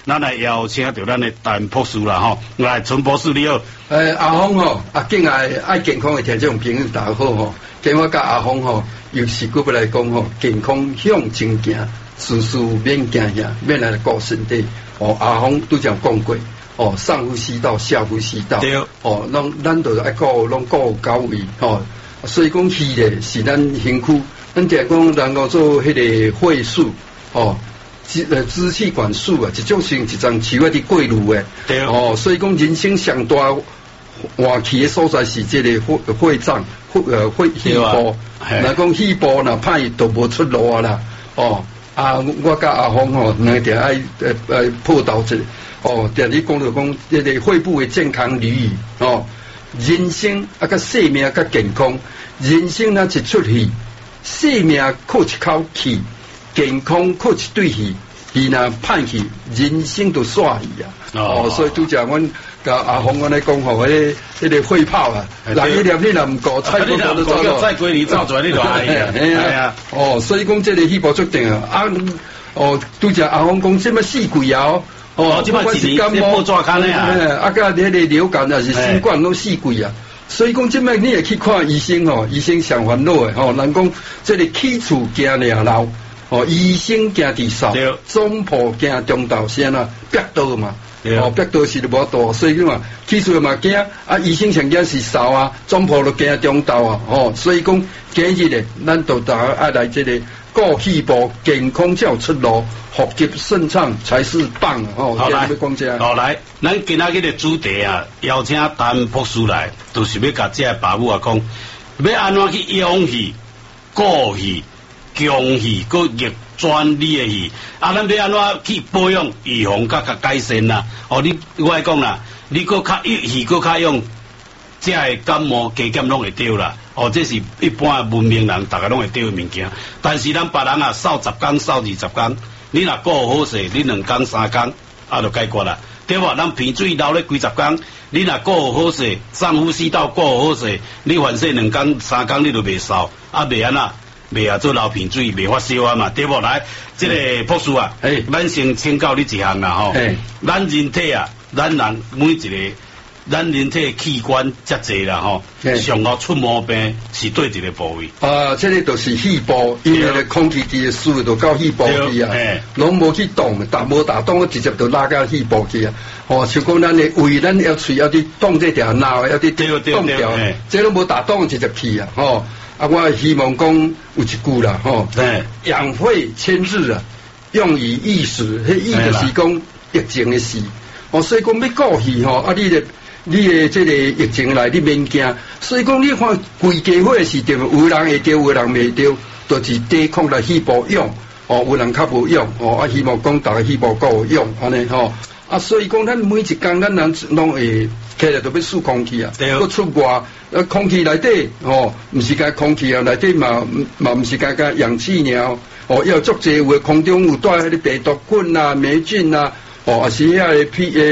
咱来邀请到咱的陈博士啦吼，来陈博士你好。 阿峰吼，敬爱爱健康的听众朋友大家好吼，今我甲阿峰吼，又是古不来讲吼，健康向前行，事事免惊吓，免来顾身体。阿峰都讲讲过，上呼吸道，下呼吸道， 对， 咱都爱顾，拢顾到位，所以讲气咧是咱身躯，咱就讲能够做迄个会术，支气管束啊，一种是一张树啊伫过路的， 对， 所以讲人生上大换气的所在是这个肺脏、肺部，若讲肺部若歹都无出路啊啦，我甲阿峰吼，两定爱报道一下，定你讲到讲这个肺部的健康礼仪，人生甲生命甲健康，人生若一出气，生命靠一口气。健康靠一对气，气若歹气，人生就煞去啊！所以拄则阮甲阿峰安尼讲吼，迄个肺泡啊，人一粒你若唔过，菜不过都走咯， 再归你走出来你就哎呀，哎呀， 所以讲这个肺部足定啊！拄则阿峰讲，这么四季啊！ 这摆是感冒抓看的啊！ 甲迄个流感啊，是新冠拢四季啊！所以讲，这摆你也去看医生吼，医生上烦恼的吼，人讲这个起厝惊俩老。医生惊第扫，总铺惊中道先啊，逼刀嘛，逼刀是就无刀，所以讲嘛，起厝嘛惊，医生上惊是扫啊，总铺就惊中道啊，所以讲今日咧，咱都大家爱来这个顾气部健康才有出路，呼吸顺畅才是棒好来，好来，咱今仔日的主题啊，邀请陈博士来，就是要甲这爸母啊讲，要安怎去养气、顾气。强气，佮逆转你的气，咱要安怎去保养、预防、甲改善啦？我来讲啦，你佮较益气，佮较用，这个感冒加减拢会对啦。这是一般文明人大家拢会对的物件。但是咱别人啊，扫10天、扫20天，你若顾好势，你2天、3天就解决啦，对无？咱鼻水流咧几10天，你若顾好势，上呼吸道顾好势，你反正2天、3天你就袂扫，袂安那。袂做流鼻水，袂发烧啊嘛，对不？来，这个博士啊，咱先请教你一项啦吼。咱人体啊，咱人每一个，咱人体器官遮济啦吼，上好出毛病是对一个部位。 这个就是肺部，因为空气机的输就到肺部去啊，拢无去动，无打动，直接就拉到肺部去啊。像讲咱的胃，咱要喙要去动这条脑，要去动掉，这拢无打动直接去啊，我希望讲有一句啦，养肺千日啊，用以易时，迄易就是讲疫情的事。所以讲要顾气你的这个疫情来，你免惊。所以讲你看规家伙是对，有人会对，有人袂对，就是抵抗来肺部用。有人较无用，希望讲大家肺部够有用，安尼吼。所以讲咱每一天咱人拢会起来都要数空气啊，搁出外，空气内底毋是甲空气啊，内底嘛毋是甲氧气尔，要足济有空中有带迄个病毒菌啊、霉菌啊，也是遐个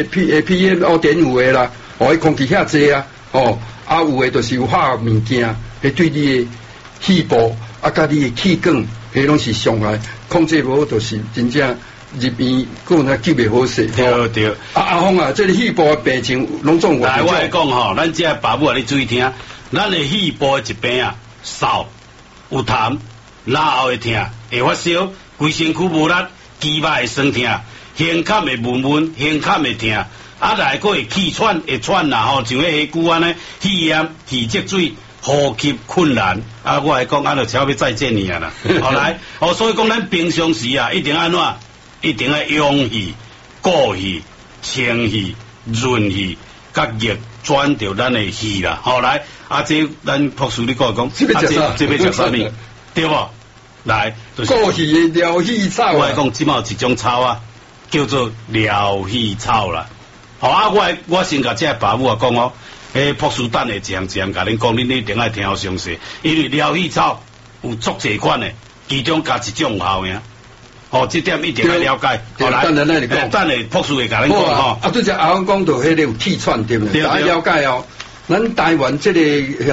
PM 2.5的啦，迄空气遐济啊，有诶就是有化物件，会对你诶肺部甲你诶气管，迄拢是伤害，控制无就是真正。入边个人急袂好势， 对。 阿峰啊，这个肺部的病情拢总有。 来，我来讲吼，咱这爸母啊，你注意听，咱的肺部的疾病啊，嗽、有痰、然后会痛、会发烧、规身躯无力、肌肉会酸痛、胸坎会闷闷、胸坎会痛，来个会气喘、会喘啦吼，像迄个久安尼，肺炎、肺积水。呼吸困难我来讲，就超要再见你啊啦！好来，所以讲咱平常时啊，一定安怎？一定要养气、顾气、清气、润气，甲逆转掉咱的气啦。好来，这咱博士你讲，这要食啥物？对不？来， 顾气的疗气草。 我来讲，即嘛有一种草啊，叫做疗气草啦。我先甲这爸母讲博士等下一项甲恁讲，恁一定爱听好详细，因为疗气草有足济款的，其中加一种有效尔。这点一定要了解。来，等下博士会甲恁讲对只阿峰讲到迄个有气喘对不对？大家了解咱台湾这个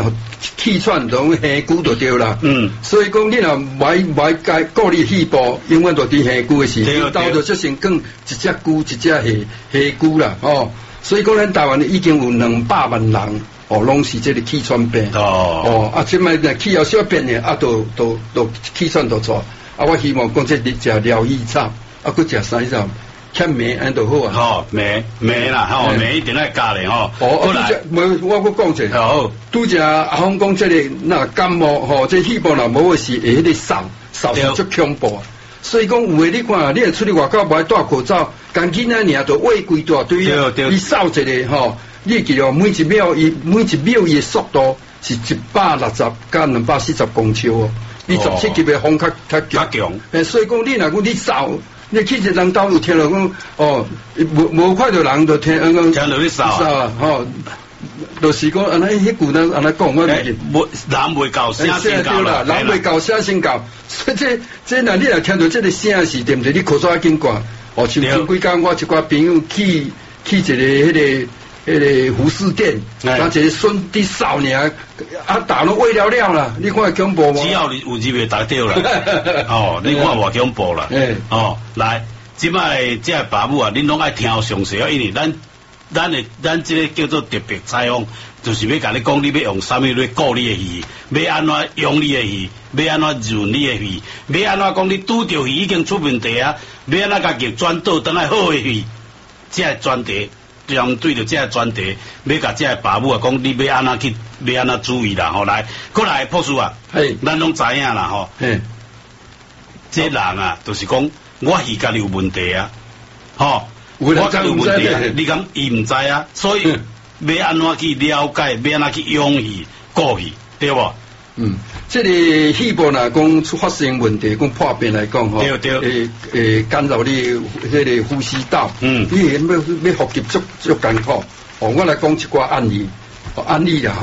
气喘，拢下骨就对啦。所以讲你若买该顾虑细胞，永远都伫下骨的时候，到着这先更一只骨一只下骨啦，哦。所以讲咱台湾已经有200万人，哦，拢是这个气喘病。即摆若气候小变呢，都气喘都错。我希望讲这你食疗愈草，佮食啥草？欠镁安就好啊。 镁啦，镁一定要加咧吼。 我讲者。好。拄只阿峰讲这个那感冒这细胞若无是会迄个扫是足恐怖。所以讲有诶，你看，你若出去外口买戴口罩，赶紧啊，尔就胃规大堆啊，你扫一个你记住每一秒伊诶速度是160到240公尺哦。你17级诶风较强。所以讲你若讲你扫。你去一人兜有听到讲无看到人就听到你扫啊，就是讲安尼迄句呢，安尼讲我人袂够声先够啦，人袂够声先够，所以这若你若听到这个声是对不对？你口罩紧挂，像前几工我一寡朋友去一个迄个服饰店，一个孙弟扫尔，打拢喂了啦，你看恐怖吗？ 只要你有入去打掉啦，你看偌恐怖啦，来，即摆这个爸母啊，恁拢爱听详细啊，因为咱这个叫做特别采访，就是要甲你讲，你要用啥物来顾你的鱼，要安怎用你的鱼，要安怎润你的鱼，要安怎讲你拄着鱼已经出问题啊，要安怎家己转倒等来好的鱼，这个专题。针对着这个专题，要甲这个爸母啊讲，你要安怎注意啦？来，过来博士啊，咱拢知影啦，这人啊，就是讲我鱼家有问题啊，我家有问题啊，你讲伊唔知啊，所以要安怎去了解，要安怎去养鱼、顾鱼，对不？ 这个细胞呐，讲发生问题，讲破病来讲干扰你这个呼吸道，你要呼吸足艰苦。我来讲一寡案例啦，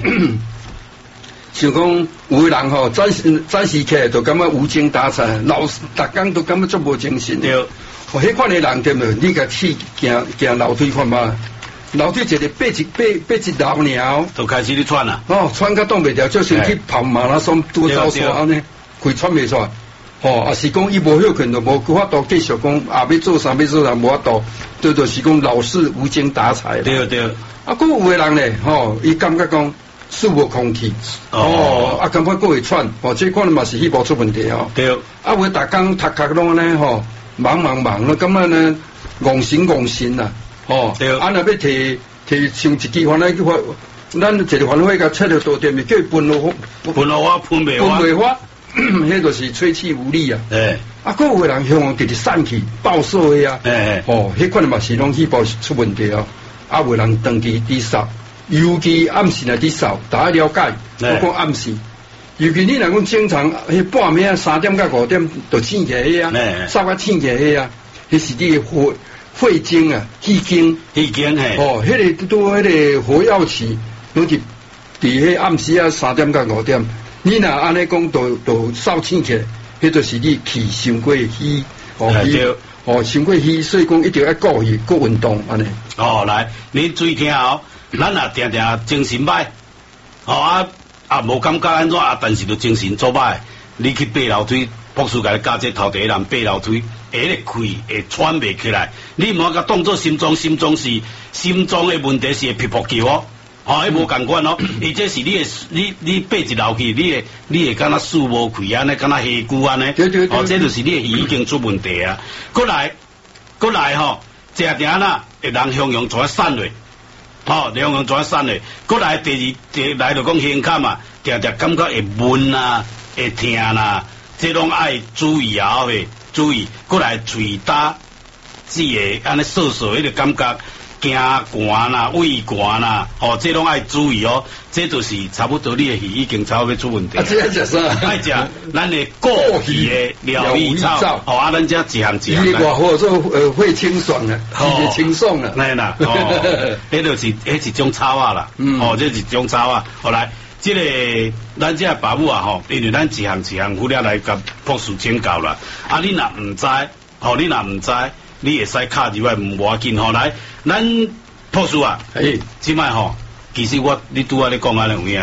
像讲有的人展示起来就感觉无精打采，逐工都感觉足无精神。对，迄款的人对不？你甲去行楼梯看嘛？楼梯一个爬一楼鸟， 就开始咧喘啦。 喘到挡袂掉，就先去跑马拉松多走数安尼，快喘袂出来。也是讲伊无休困，就无法度继续讲要做啥无法度，就是讲老是无精打采。 对。 佫有个人咧，伊感觉讲数无空气，感觉佫会喘，这可能嘛是细胞出问题对。 有逐工读拢安尼忙，感觉呢戇神啦。对，若要摕像一支番仔去发，咱一个番仔甲切了多点，叫伊喷落喷袂发，迄就是吹气无力啊。佫有个人向往直直散气爆缩的啊。迄款嘛是拢细胞出问题啊。有人长期滴扫，尤其暗时来滴扫，大家了解。我讲暗时，尤其你若讲正常，迄半暝3点到5点就醒起来啊，扫到醒起来啊，迄是你的肺经啊，气经嘿。 迄个拄迄个火药期，拢是伫迄暗时3点到5点。你若安尼讲，都扫醒起来，迄就是你气伤过虚，伤过虚，所以讲一定要顾伊，顾运动安尼。 来，你注意听咱也定精神歹，无感觉安怎但是就精神做歹，你去爬楼梯。博士甲你教这头第一人爬楼梯，下咧气会喘袂起来。你莫甲当作心脏是心脏的问题是会皮肤球迄无共款伊这是你爬一楼去，你会敢若输无气安尼，敢若下骨安尼。这就是你的已经出问题啊。过来正啦，会人向阳全散落，向阳全散落。过来第二来就讲胸坎啊，常感觉会闷啊，会痛啦。这拢爱注意注意，过来嘴打，只会安尼涩涩，迄个感觉，惊寒啦、胃寒啦，这拢爱注意这就是差不多你的鱼已经差不多出问题。 这食啥？ 爱食咱的过鱼的疗愈草，咱这一项。 你外号做会清爽啊，是清爽啊。 来啦，迄就是一种草啊啦，这是一种草啊，后来。这个咱这爸母啊因为咱一项资料来甲博士请教啦。你若唔知，你会使卡入来唔要紧来，咱博士啊，即摆其实你拄仔咧讲安尼有影，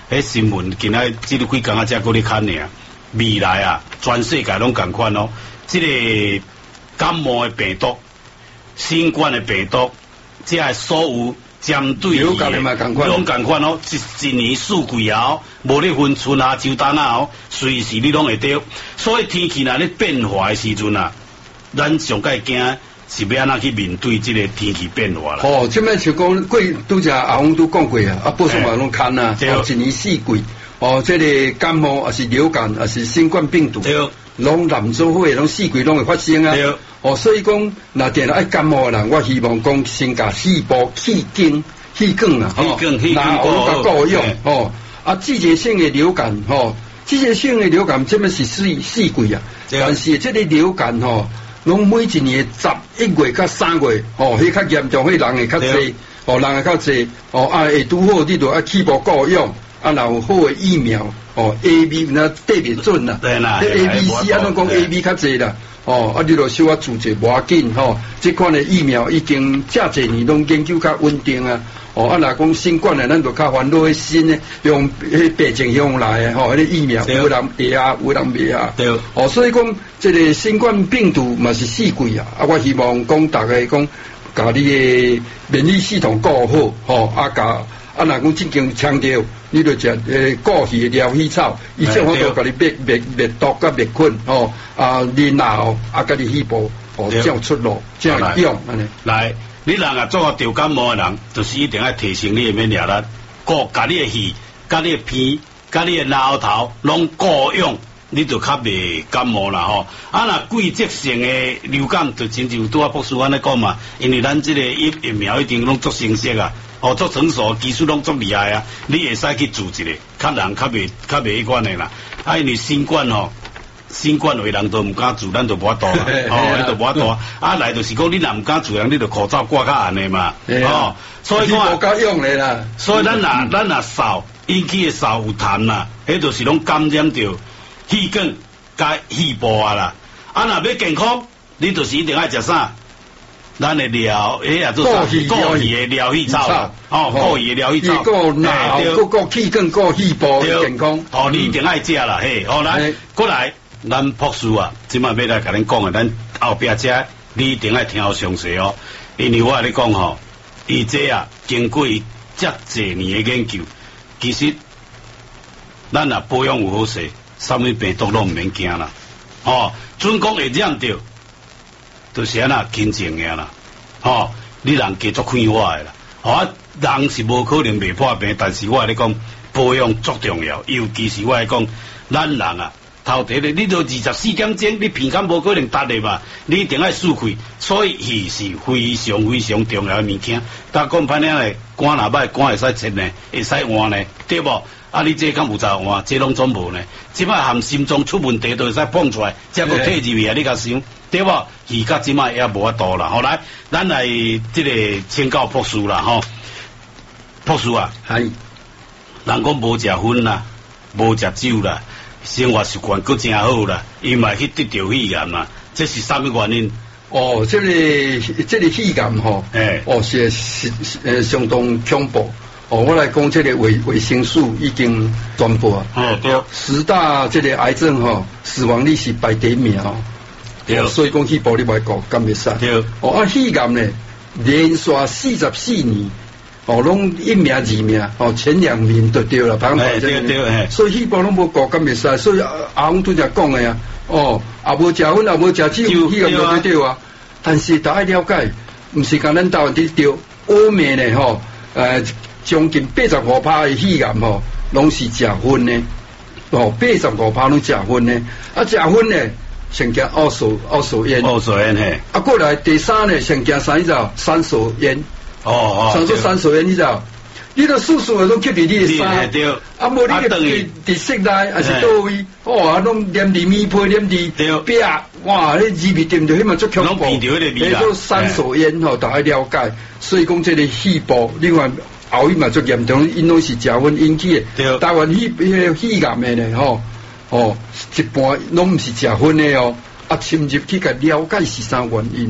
迄新闻今仔即几工仔才搁咧看呢，未来啊，全世界拢共款哦。即个感冒的病毒、新冠的病毒，即个所有针对流感的嘛共款， 拢共款哦。一年四季啊，无咧分春夏秋冬啊哦，随时你拢会得。所以天气若咧变化的时阵啊，咱上界惊。是要安怎去面对这个天气变化啦？ 哦，即摆像讲过拄只阿翁都讲过啊，报上嘛拢看啊，一年四季，哦，这个感冒也是流感，也是新冠病毒，拢南做伙，拢四季拢会发生啊。哦，所以讲，若定爱感冒的人，我希望讲先甲气部、气经、气管啊，然后甲够用哦。啊，季节性的流感，吼，季节性的流感这么是四季啊，但是这个流感吼。拢每一年11月到3月，哦，迄较严重，迄人会较济，哦，人会较济，哦，啊，会拄好，你就要气部够用，啊，然后好的疫苗，哦 ，A B 那对袂准啦， 对啦 ，A B C 啊，拢讲 A B 较济啦，哦，啊，你就小可注者无要紧，吼，这款的疫苗已经遮济年拢研究较稳定啊。哦，啊，若讲新冠的，咱就较烦恼迄新的，用迄病情用来的，吼，迄个疫苗有人会啊，有人袂啊。对。哦，所以讲，这个新冠病毒嘛是四季啊，啊，我希望讲大家讲，甲你的免疫系统顾好，吼，啊，甲啊，若讲正经强调，你就食过去的疗气草，伊正好就甲你灭毒甲灭菌，吼，啊，然后啊，甲你肺部，哦，这样出路，这样用安尼。 来。你人啊做着感冒的人，就是一定要提升你的免疫力，顾甲你的肺、甲你的鼻、甲你的喉头拢顾用，你就较袂感冒啦吼。啊，若季节性的流感，就亲像拄啊博士安尼讲嘛，因为咱这个疫苗一定拢做成熟啊，哦做成熟，技术拢足厉害啊，你会使去做一个，较人较袂迄款的啦。啊，因为新冠吼。新冠为人都唔敢做，咱就无法度啦，哦，你就无法度啊！来就是讲，你若唔敢做人，你就口罩挂较安尼嘛，哦，所以讲， 无够用咧啦。 所以咱若扫引起的扫有痰啦，迄就是拢感染着气管甲肺部啊啦。啊，若要健康，你就是一定要食啥？咱的疗，迄也做啥？过去的疗气草，哦，过去的疗气草， 个脑，个气管，个肺部健康。 哦，你一定爱食啦，嘿，好来，过来。咱博士啊，即摆要来甲恁讲的，咱后壁遮你一定要听好详细哦，因为我甲你讲吼，伊这啊经过遮济年的研究，其实咱若保养有好势，啥物病毒拢毋免惊啦，哦，准讲会染着，就是安那轻症的啦，哦，你人加足快活的啦，哦，人是无可能袂破病，但是我甲你讲保养足重要，尤其是我来讲，咱人啊。头题咧，你都24点钟，你鼻孔无可能达的嘛，你一定要漱口，所以气是非常非常重要的物件。但讲歹听咧，肝若歹，肝会使切呢，会使换呢，对无？啊，你这敢有查换？这拢总无呢。即摆含心脏出问题，都会使碰出来，才个退入去啊！你甲想，对无？而家即摆也无法度啦。后来，咱来这个请教博士啦，吼，博士啊， 系， 人讲无食薰啦，无食酒啦。生活习惯佫真好啦，伊嘛去得着肺癌啦，这是啥物原因？ 哦，这个肺癌吼，哦是相当恐怖。哦，我来讲这个维生素已经传播啊， 对 ，10大这个癌症吼，死亡率是排第一名哦。对，所以讲肺部你袂讲，敢袂使。对，哦啊，肺癌呢，连续44年。哦，拢1名2名，哦前2名就对了，排行榜对，所以肺部拢无顾咁袂使，所以阿翁拄则讲的啊，哦，也无食薰，也无食酒，肺癌就对啊。但是大家了解，毋是讲咱台湾伫对，欧美呢吼，将近85%的肺癌吼，拢是食薰的，哦85%拢食薰的，啊食薰呢，先惊二手烟嘿，啊过来第3呢，先惊啥意思啊？3手烟。上说3手烟，你知道？你都叔叔都吸伫你的衫，啊，无你伫室内还是倒位，哦，啊，拢黏伫面皮，黏伫壁，哇，迄味味掂着，迄嘛足恐怖。迄个3手烟吼，大家了解。所以讲，这个肺部，另外后尾嘛足严重，因拢是食薰引起的。台湾肺癌的呢，吼，哦，一般拢毋是食薰的哦，啊，深入去甲了解是啥原因。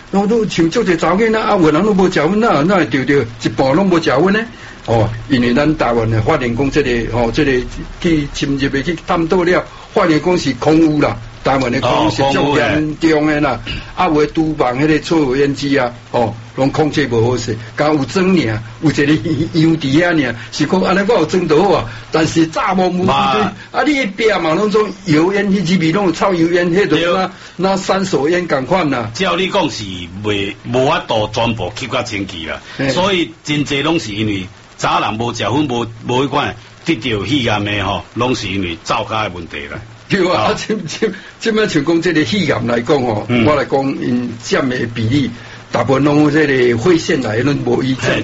然后都像足侪查某囡仔啊，有人都无食薰哪会对一半拢无食薰呢？哦，因为咱台湾的发现讲这个去深入的去探讨了，发现讲是空污啦。台湾的空污是足严重的啦，啊，有厨房迄个抽油烟机啊，拢空气无好势，敢有装尔，有一个油伫遐尔，是讲安尼我有装倒啊，但是炸无无啊，你迄壁嘛拢种油烟，迄入面拢有臭油烟，迄种那三手烟共款啦。 照你讲是无法度全部吸到清气啦，所以真济拢是因为早人无食薰，无迄款得到肺癌的吼，拢是因为灶骹的问题啦。 对啊，即摆像讲这个肺癌来讲我来讲因占的比例，大部分拢这个肺腺癌拢无伊占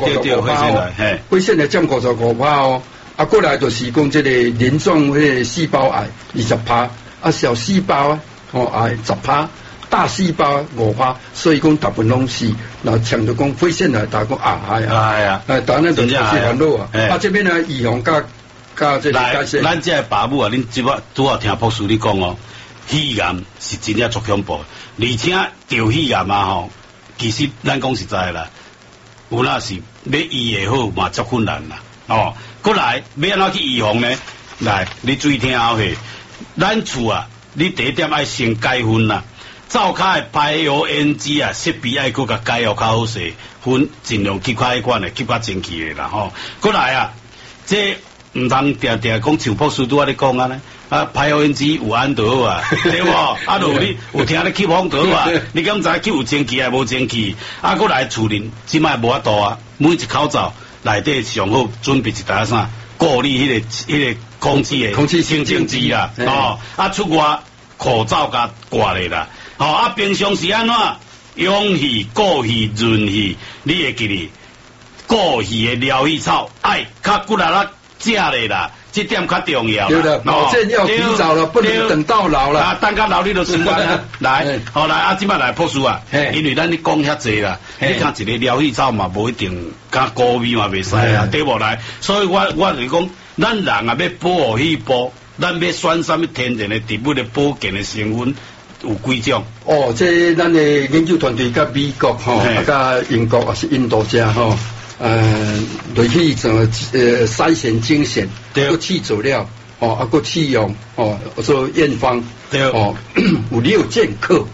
55%，肺腺癌占55%哦。啊，过来就是讲这个鳞状迄个细胞癌20%，啊小细胞癌10%，大细胞5%，所以讲大部分拢是，那强着讲肺腺癌，大家讲当然就是烦恼啊。啊，这边呢预防来，咱这爸母啊，恁即摆拄好听博士你讲哦，肺癌是真正足恐怖，而且得肺癌嘛吼，其实咱讲实在啦，有那是要医会好嘛足困难啦。过来要安怎去预防呢？来，你注意听好嘿，咱厝啊，你第一点爱先解薰啦，灶骹的排油烟机啊，设备爱搁甲解好较好势，薰尽量吸较迄款的，吸较清气的啦吼。过来啊，这唔通定定讲像博士拄仔咧讲啊咧，排油烟机有安就好啊，对无？啊，就你有听咧吸风就好啊，你敢知吸有蒸汽还无蒸汽？啊，过来厝里即摆无法度啊，每一口罩内底上好准备一台啥过滤迄个空气的空气清净机啦，啊出外口罩甲挂咧啦，啊平常时安怎氧气、过气、润气，你会记哩？过气的疗气草爱较骨力啦。食嘞啦，这点较重要啦。 对的，这要提早了，不能等到老了。 啊，等到老你就吃完了。来，好来啊，即摆来博士啊，因为咱你讲遐济啦，你看一个疗气草嘛，无一定加高味嘛袂使啊，对无来？所以我是讲，咱人啊要保护细胞，咱要选什么天然的植物的保健的成分有几种？ 这咱的研究团队甲美国甲英国也是印度遮落去筛选精选，个去走料个去用做验方有6剑客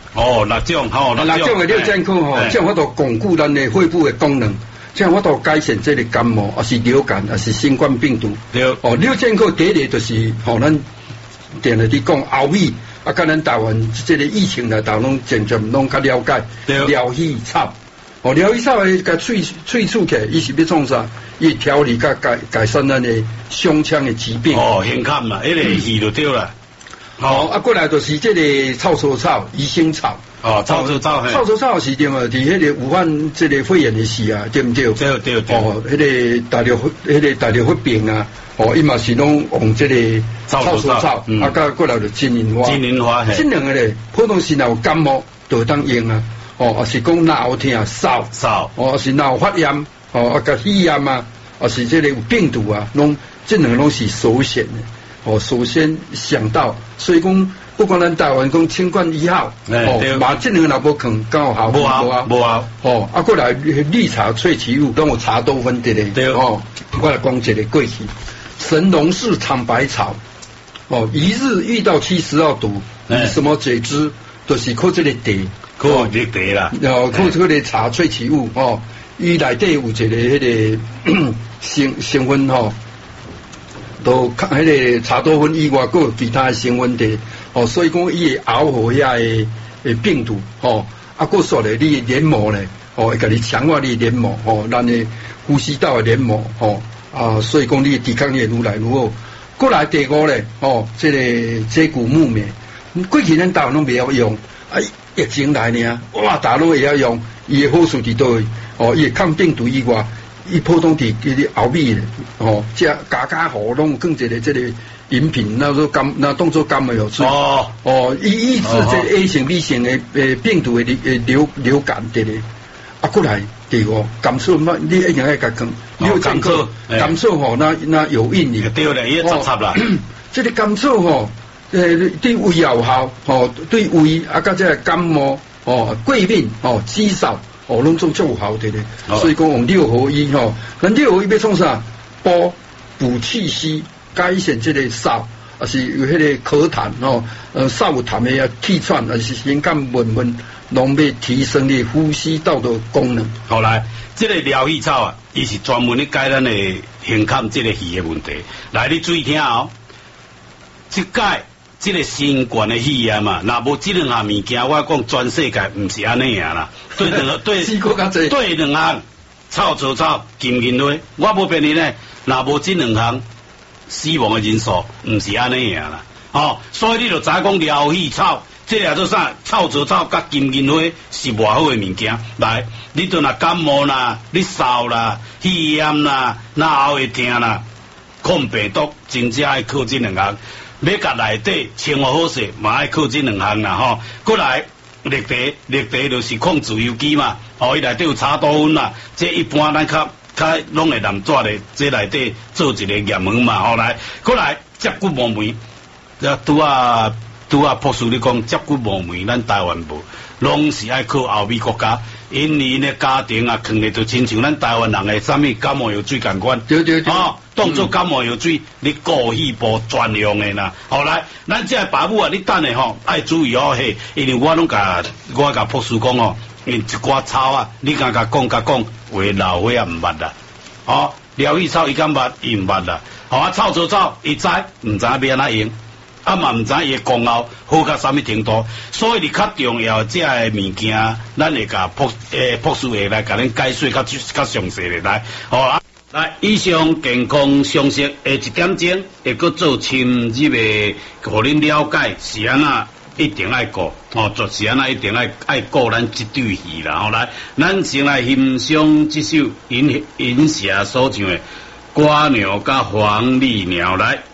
6种 6种的6剑客这样法度巩固咱的肺部的功能，这样法度改善这个感冒还是流感还是新冠病毒。6剑客第一个就是咱定来伫讲后尾啊，甲咱台湾这个疫情来台拢渐渐拢较了解疗气草。疗气草诶，甲喙触起，伊是要创啥？伊调理甲改善咱的胸腔的疾病。 胸坎嘛，迄个气就对啦。 过来就是这个臭草草、鱼腥草。 臭草是点啊？伫迄个武汉这个肺炎的时啊，对不对？ 对。 迄个大陆发病啊，伊嘛是拢用这个臭草，甲过来就金银花。这两个咧，普通是若有感冒就当用啊。是讲脑痛扫，是脑发炎，甲肺炎啊，是这个有病毒啊，拢这两个拢是首选的。首先想到，所以讲不管咱台湾讲清冠1号，嘛这两个若无肯刚好无啊， 过来绿茶萃取物，拢有茶多酚的咧。我来讲一个过去，神农氏尝百草，一日遇到70号毒，以什么解之？就是靠这个茶。 靠这茶啦， 靠这个茶萃取物伊内底有一个迄个成分都迄个茶多酚以外，还有其他的成分的所以讲伊会熬好遐的病毒还说咧你的黏膜咧会甲你强化你的黏膜咱的呼吸道的黏膜所以讲你的抵抗力愈来愈好。过来第5咧这个接骨木棉，过去咱台湾拢袂晓用疫情来呢，哇，大陆也要用，伊的好处伫倒位伊抗病毒以外，伊普通伫后面这加好拢更一个这个饮品，那当做感冒药水抑制这 A 型 B 型的病毒的流感的咧。过来第5甘草嘛，你一定要甲讲6剑客甘草那有印的对咧，伊插啦， 这个甘草对胃有效对胃甲这个感冒桂命肌少拢做足有效的咧。所以讲用六合一咱六合一要创啥？补气息，改善这个嗽。啊是有迄个咳痰嗽有痰的气喘，还是先感闷，拢要提升你呼吸道的功能。 好来，这个疗气草啊，伊是专门咧解咱的胸腔这个气的问题。来，你注意听即解这个新冠的气啊嘛，若无这两项物件，我讲全世界唔是安尼啊啦。对两项草草草金金花，我无骗你呢，若无这两项。死亡的人数唔是安尼样啦，所以你就知讲疗气草，这叫做啥？草草草甲金银花是偌好的物件。来，你对若感冒啦、你嗽啦、肺炎啦、脑后会痛啦、抗病毒，真正爱靠这两项。要甲内底生活好势，嘛爱靠这两项啦，过来。绿茶就是抗自由基嘛，伊内底有茶多酚啦，这一般咱较拢会蓝纸咧，这内底做一个验门嘛，来，过来接骨木梅，拄啊博士你讲接骨木梅，咱台湾无，拢是爱靠欧美国家，因为呢家庭啊，可能就亲像咱台湾人的啥物感冒药水共款， 对， 当做感冒药水，你过细部专用的啦。好来，咱这爸母啊，你等下爱注意嘿，因为我甲博士讲因一寡草啊，你甲讲话老花啊唔捌啦，疗气草伊敢捌，伊唔捌啦，草伊知，唔知要安怎用，嘛唔知伊的功效好到啥物程度，所以你较重要这个物件，咱会甲博士会来甲恁解说较详细的来，来，以上健康常识下1点钟，会阁做深入的，互恁了解是安怎一定爱顾，就是安怎一定爱顾咱这对戏啦。来，咱先来欣赏这首银霞所唱的《瓜鸟甲黄鹂鸟》来。